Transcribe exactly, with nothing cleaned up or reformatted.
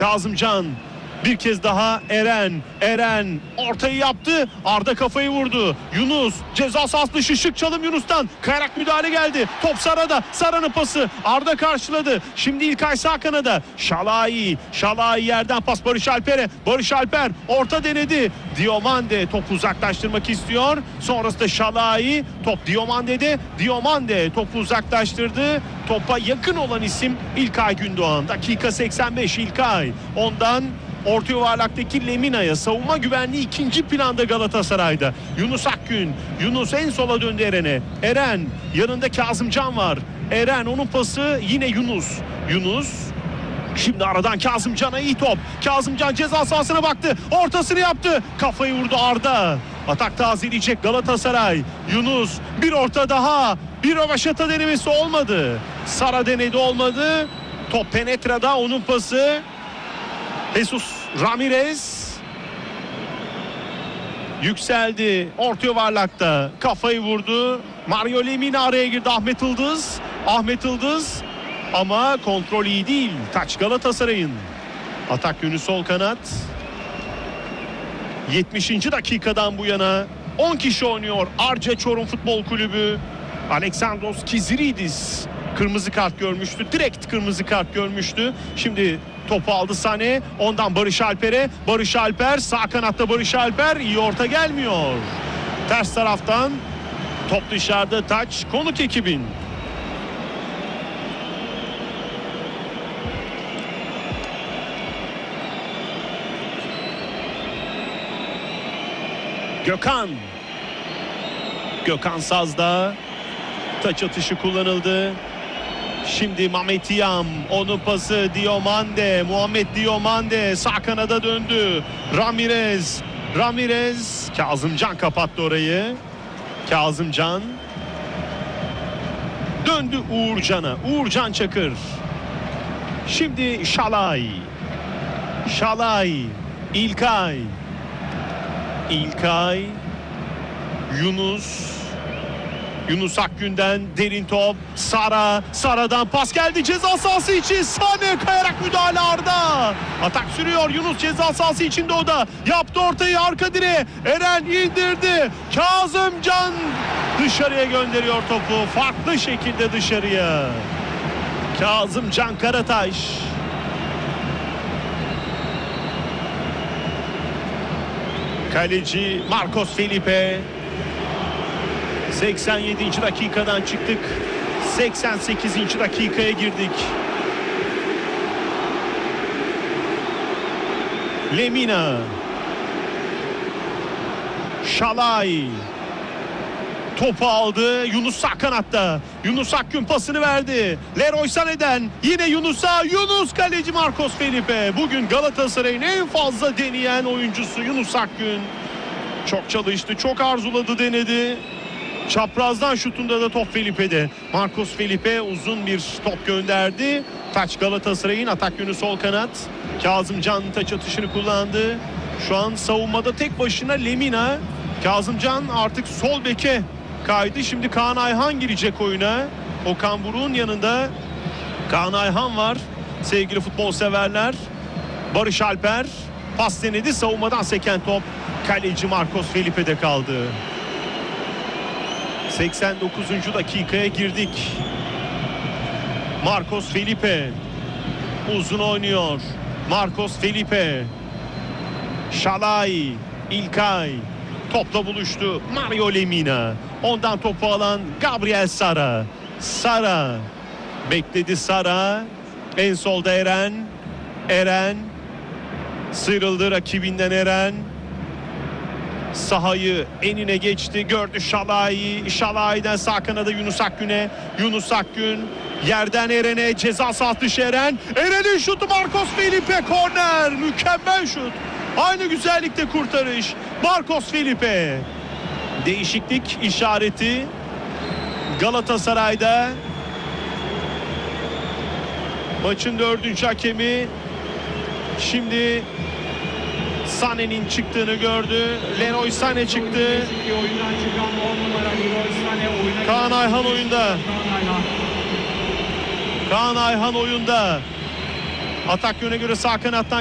Kazımcan bir kez daha Eren. Eren ortayı yaptı. Arda kafayı vurdu. Yunus ceza sahası dışı, şık çalım Yunus'tan. Kayarak müdahale geldi. Top Sara'da. Sara'nın pası. Arda karşıladı. Şimdi İlkay sağ kanada. Şalai. Şalai yerden pas Barış Alper'e. Barış Alper orta denedi. Diomande topu uzaklaştırmak istiyor. Sonrasında Şalai. Top Diomande'de. Diomande topu uzaklaştırdı. Topa yakın olan isim İlkay Gündoğan. Dakika seksen beş İlkay. Ondan orta yuvarlaktaki Lemina'ya. Savunma güvenliği ikinci planda Galatasaray'da. Yunus Akgün. Yunus en sola döndü Eren'e. Eren yanında Kazımcan var. Eren onun pası yine Yunus. Yunus şimdi aradan Kazımcan'a iyi top. Kazımcan ceza sahasına baktı. Ortasını yaptı. Kafayı vurdu Arda. Atak tazeleyecek Galatasaray. Yunus bir orta daha. Bir rövaşata denemesi olmadı. Sara denedi, olmadı. Top Penetra'da, onun pası. Jesus Ramirez yükseldi. Orta yuvarlakta kafayı vurdu. Mario Lemina araya girdi. Ahmet Yıldız. Ahmet Yıldız ama kontrol iyi değil. Taç Galatasaray'ın. Atak yönü sol kanat. yetmişinci dakikadan bu yana on kişi oynuyor Arca Çorum Futbol Kulübü. Alexandros Kiziridis kırmızı kart görmüştü. Direkt kırmızı kart görmüştü. Şimdi topu aldı Sane. Ondan Barış Alper'e. Barış Alper sağ kanatta. Barış Alper iyi orta gelmiyor. Ters taraftan top dışarıda. Taç konuk ekibin. Gökhan. Gökhan Saz'da. Taç atışı kullanıldı. Şimdi Mehmet Yam, onun pası Diomande, Muhammed Diomande sağ kanada döndü. Ramirez, Ramirez, Kazımcan kapattı orayı. Kazımcan döndü Uğurcan'a. Uğurcan Çakır. Şimdi Şalay. Şalay, İlkay. İlkay, Yunus. Yunus Akgün'den derin top. Sara. Sara'dan pas geldi ceza sahası için. Sane kayarak müdahale Arda. Atak sürüyor. Yunus ceza sahası içinde o da. Yaptı ortayı arka direğe. Eren indirdi. Kazımcan dışarıya gönderiyor topu. Farklı şekilde dışarıya. Kazımcan Karataş. Kaleci Marcos Felipe. seksen yedinci dakikadan çıktık. seksen sekizinci dakikaya girdik. Lemina. Şalay. Topu aldı. Yunus sağ kanatta. Yunus Akgün pasını verdi. Leroy Sané'den yine Yunus'a. Yunus kaleci Marcos Felipe. Bugün Galatasaray'ın en fazla deneyen oyuncusu Yunus Akgün. Çok çalıştı. Çok arzuladı, denedi. Çaprazdan şutunda da top Felipe'de. Marcos Felipe uzun bir top gönderdi. Taç Galatasaray'ın, atak yönü sol kanat. Kazımcan taç atışını kullandı. Şu an savunmada tek başına Lemina. Kazımcan artık sol beke kaydı. Şimdi Kaan Ayhan girecek oyuna. Okan Buruk'un yanında Kaan Ayhan var. Sevgili futbol severler. Barış Alper pas denedi. Savunmadan seken top kaleci Marcos Felipe'de kaldı. seksen dokuzuncu dakikaya girdik. Marcos Felipe uzun oynuyor. Marcos Felipe. Şalay, İlkay topla buluştu. Mario Lemina. Ondan topu alan Gabriel Sara. Sara bekledi. Sara en solda Eren. Eren sıyrıldı rakibinden. Eren sahayı enine geçti. Gördü Şalay'ı. Şalay'den sağ kanada Yunus Akgün'e. Yunus Akgün yerden Eren'e. Ceza sahası dışı Eren. Eren'in şutu Marcos Felipe. Korner. Mükemmel şut. Aynı güzellikte kurtarış. Marcos Felipe. Değişiklik işareti Galatasaray'da. Maçın dördüncü hakemi şimdi Sané'nin çıktığını gördü. Leroy Sané çıktı. Kaan Ayhan oyunda. Kaan Ayhan oyunda. Atak yöne göre sağ kanattan